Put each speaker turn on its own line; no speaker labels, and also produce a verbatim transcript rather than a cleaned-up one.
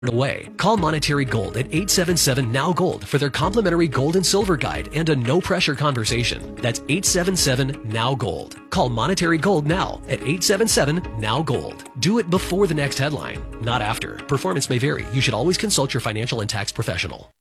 away. Call Monetary Gold at eight seven seven N O W Gold for their complimentary gold and silver guide and a no-pressure conversation. That's eight seven seven N O W Gold. Call Monetary Gold now at eight seven seven N O W Gold. Do it before the next headline, not after. Performance may vary. You should always consult your financial and tax professional.